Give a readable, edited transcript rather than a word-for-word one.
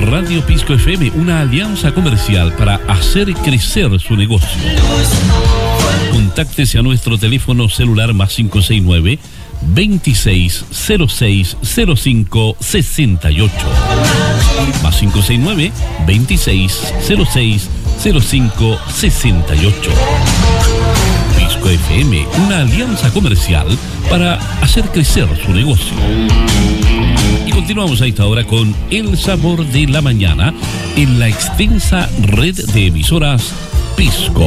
Radio Pisco FM, una alianza comercial para hacer crecer su negocio. Contáctese a nuestro teléfono celular +569 2606 05 68. +569 2606 05 68. Pisco FM, una alianza comercial para hacer crecer su negocio. Y continuamos a esta hora con El Sabor de la Mañana en la extensa red de emisoras Pisco.